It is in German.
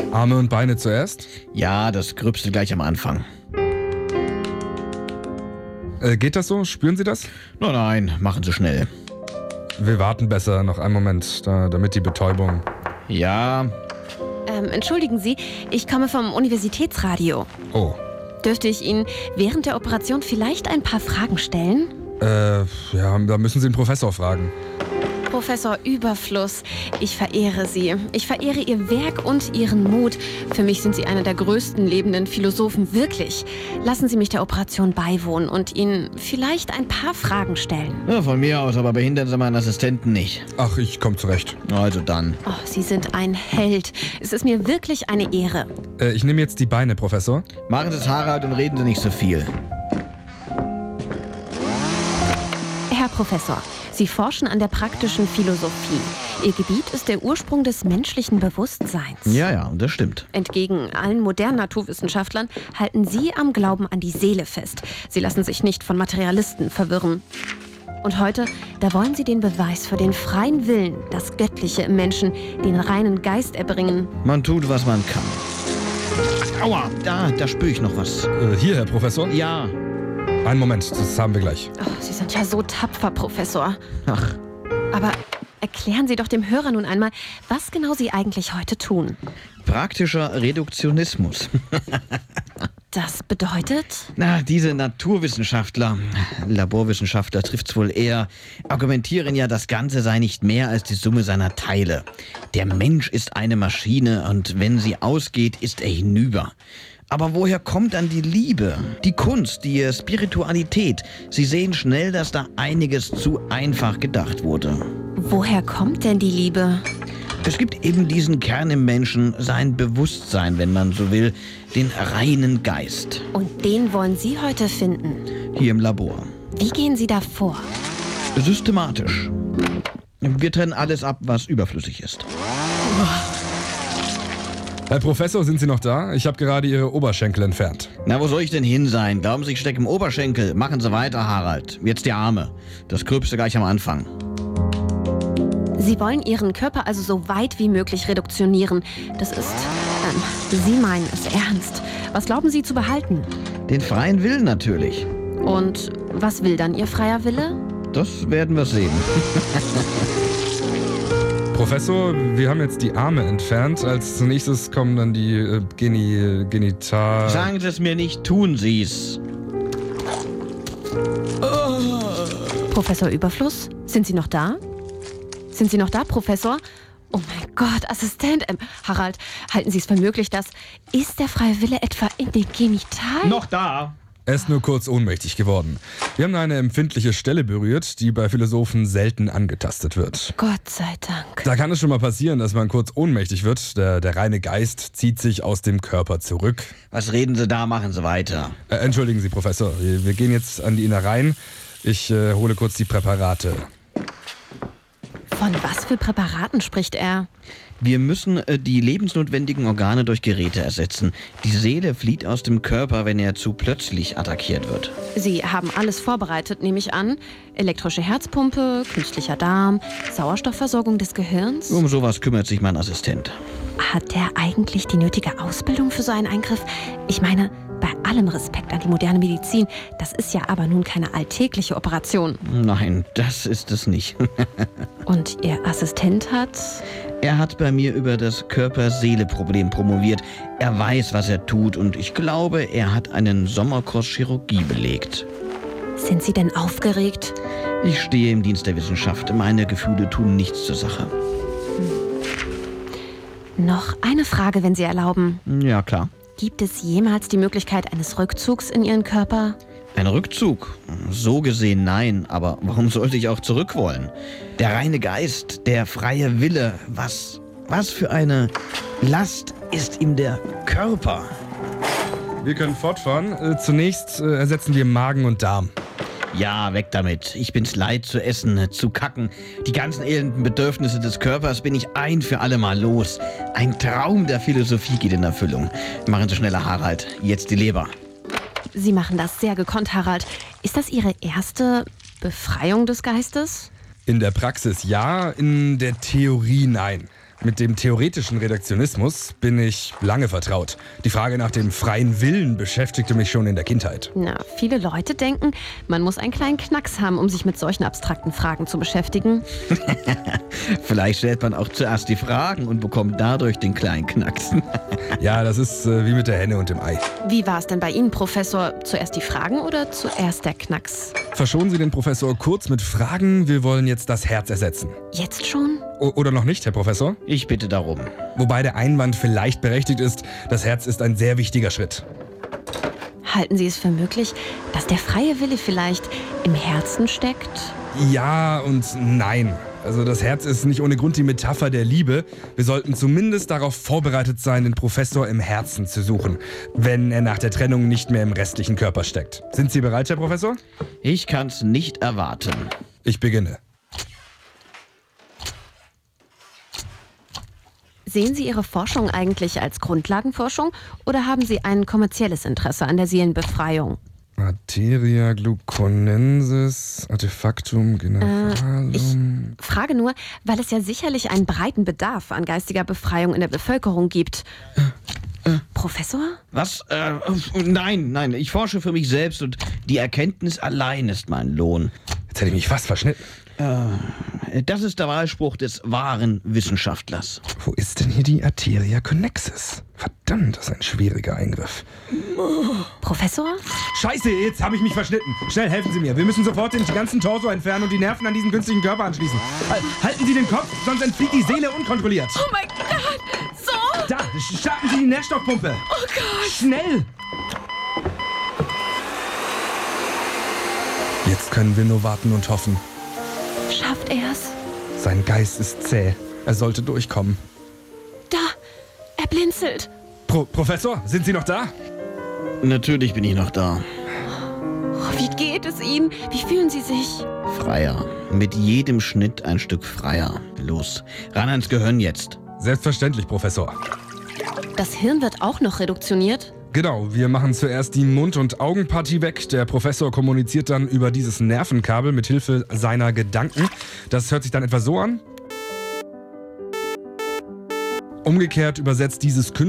Arme und Beine zuerst? Ja, das Gröbste gleich am Anfang. Geht das so? Spüren Sie das? Nein, machen Sie schnell. Wir warten besser noch einen Moment, damit die Betäubung... Ja, Entschuldigen Sie, ich komme vom Universitätsradio. Oh. Dürfte ich Ihnen während der Operation vielleicht ein paar Fragen stellen? Ja, da müssen Sie den Professor fragen. Professor Überfluss, ich verehre Sie. Ich verehre Ihr Werk und Ihren Mut. Für mich sind Sie einer der größten lebenden Philosophen, wirklich. Lassen Sie mich der Operation beiwohnen und Ihnen vielleicht ein paar Fragen stellen. ja, von mir aus, aber behindern Sie meinen Assistenten nicht. Ach, ich komme zurecht. Also dann. Oh, Sie sind ein Held. Es ist mir wirklich eine Ehre. Ich nehme jetzt die Beine, Professor. Machen Sie es, Harald, und reden Sie nicht so viel. Herr Professor, Sie forschen an der praktischen Philosophie. Ihr Gebiet ist der Ursprung des menschlichen Bewusstseins. Ja, das stimmt. Entgegen allen modernen Naturwissenschaftlern halten Sie am Glauben an die Seele fest. Sie lassen sich nicht von Materialisten verwirren. Und heute, da wollen Sie den Beweis für den freien Willen, das Göttliche im Menschen, den reinen Geist erbringen. Man tut, was man kann. Aua, da spüre ich noch was. Hier, Herr Professor. Ja. Einen Moment, das haben wir gleich. Oh, Sie sind ja so tapfer, Professor. Ach, Aber erklären Sie doch dem Hörer nun einmal, was genau Sie eigentlich heute tun. praktischer Reduktionismus. Das bedeutet? Diese Naturwissenschaftler, Laborwissenschaftler trifft's wohl eher, argumentieren ja, das Ganze sei nicht mehr als die Summe seiner Teile. Der Mensch ist eine Maschine und wenn sie ausgeht, ist er hinüber. Aber woher kommt dann die Liebe, die Kunst, die Spiritualität? Sie sehen schnell, dass da einiges zu einfach gedacht wurde. Woher kommt denn die Liebe? Es gibt eben diesen Kern im Menschen, sein Bewusstsein, wenn man so will, den reinen Geist. Und den wollen Sie heute finden. Hier im Labor. Wie gehen Sie da vor? Systematisch. Wir trennen alles ab, was überflüssig ist. Herr Professor, sind Sie noch da? Ich habe gerade Ihre Oberschenkel entfernt. Na, wo soll ich denn hin sein? Glauben Sie, ich stecke im Oberschenkel? Machen Sie weiter, Harald. Jetzt die Arme. Das Gröbste gleich am Anfang. Sie wollen Ihren Körper also so weit wie möglich reduktionieren. Das ist... Sie meinen es ernst. Was glauben Sie zu behalten? Den freien Willen natürlich. Und was will dann Ihr freier Wille? Das werden wir sehen. Professor, wir haben jetzt die Arme entfernt. Als nächstes kommen dann die Genital... Sagen Sie es mir nicht, tun Sie es. Professor Überfluss, sind Sie noch da? Sind Sie noch da, Professor? Oh mein Gott, Assistent. Harald, halten Sie es für möglich, dass... Ist der freie Wille etwa in den Genitalien? Noch da. Er ist nur kurz ohnmächtig geworden. Wir haben eine empfindliche Stelle berührt, die bei Philosophen selten angetastet wird. Gott sei Dank. Da kann es schon mal passieren, dass man kurz ohnmächtig wird. Der reine Geist zieht sich aus dem Körper zurück. Was reden Sie da? Machen Sie weiter. Entschuldigen Sie, Professor. Wir gehen jetzt an die Innereien. Ich hole kurz die Präparate. Von was für Präparaten spricht er? Wir müssen die lebensnotwendigen Organe durch Geräte ersetzen. Die Seele flieht aus dem Körper, wenn er zu plötzlich attackiert wird. Sie haben alles vorbereitet, nehme ich an. Elektrische Herzpumpe, künstlicher Darm, Sauerstoffversorgung des Gehirns. Um sowas kümmert sich mein Assistent. Hat der eigentlich die nötige Ausbildung für so einen Eingriff? Ich meine, bei allem Respekt an die moderne Medizin, das ist ja aber nun keine alltägliche Operation. Nein, das ist es nicht. Und Ihr Assistent hat... Er hat bei mir über das Körper-Seele-Problem promoviert. Er weiß, was er tut und ich glaube, er hat einen Sommerkurs Chirurgie belegt. Sind Sie denn aufgeregt? Ich stehe im Dienst der Wissenschaft. Meine Gefühle tun nichts zur Sache. Noch eine Frage, wenn Sie erlauben. Ja, klar. Gibt es jemals die Möglichkeit eines Rückzugs in Ihren Körper? Ein Rückzug? So gesehen nein, aber warum sollte ich auch zurück wollen? Der reine Geist, der freie Wille, was für eine Last ist ihm der Körper? Wir können fortfahren. Zunächst ersetzen wir Magen und Darm. Ja, weg damit. Ich bin's leid zu essen, zu kacken. Die ganzen elenden Bedürfnisse des Körpers bin ich ein für alle Mal los. Ein Traum der Philosophie geht in Erfüllung. Machen Sie schneller, Harald. Jetzt die Leber. Sie machen das sehr gekonnt, Harald. Ist das Ihre erste Befreiung des Geistes? In der Praxis ja, in der Theorie nein. Mit dem theoretischen Reduktionismus bin ich lange vertraut. Die Frage nach dem freien Willen beschäftigte mich schon in der Kindheit. Na, viele Leute denken, man muss einen kleinen Knacks haben, um sich mit solchen abstrakten Fragen zu beschäftigen. Vielleicht stellt man auch zuerst die Fragen und bekommt dadurch den kleinen Knacks. Ja, das ist wie mit der Henne und dem Ei. Wie war es denn bei Ihnen, Professor? Zuerst die Fragen oder zuerst der Knacks? Verschonen Sie den Professor kurz mit Fragen. Wir wollen jetzt das Herz ersetzen. Jetzt schon? Oder noch nicht, Herr Professor? Ich bitte darum. Wobei der Einwand vielleicht berechtigt ist, das Herz ist ein sehr wichtiger Schritt. Halten Sie es für möglich, dass der freie Wille vielleicht im Herzen steckt? Ja und nein. Also das Herz ist nicht ohne Grund die Metapher der Liebe. Wir sollten zumindest darauf vorbereitet sein, den Professor im Herzen zu suchen, wenn er nach der Trennung nicht mehr im restlichen Körper steckt. Sind Sie bereit, Herr Professor? Ich kann's nicht erwarten. Ich beginne. Sehen Sie Ihre Forschung eigentlich als Grundlagenforschung oder haben Sie ein kommerzielles Interesse an der Seelenbefreiung? Materia gluconensis, Artefactum generalum. Ich frage nur, weil es ja sicherlich einen breiten Bedarf an geistiger Befreiung in der Bevölkerung gibt. Professor? Was? Nein, ich forsche für mich selbst und die Erkenntnis allein ist mein Lohn. Jetzt hätte ich mich fast verschnitten. Das ist der Wahlspruch des wahren Wissenschaftlers. Wo ist denn hier die Arteria connexus? Verdammt, das ist ein schwieriger Eingriff. Professor? Scheiße, jetzt habe ich mich verschnitten. Schnell, helfen Sie mir. Wir müssen sofort den ganzen Torso entfernen und die Nerven an diesen künstlichen Körper anschließen. Halten Sie den Kopf, sonst entflieht die Seele unkontrolliert. Oh mein Gott! So? Da, starten Sie die Nährstoffpumpe. Oh Gott! Schnell! Jetzt können wir nur warten und hoffen. Schafft er's? Sein Geist ist zäh. Er sollte durchkommen. Da! Er blinzelt! Professor, sind Sie noch da? Natürlich bin ich noch da. Oh, wie geht es Ihnen? Wie fühlen Sie sich? Freier. Mit jedem Schnitt ein Stück freier. Los, ran ans Gehirn jetzt. Selbstverständlich, Professor. Das Hirn wird auch noch reduktioniert? Genau, wir machen zuerst die Mund- und Augenpartie weg. Der Professor kommuniziert dann über dieses Nervenkabel mit Hilfe seiner Gedanken. Das hört sich dann etwa so an. Umgekehrt übersetzt dieses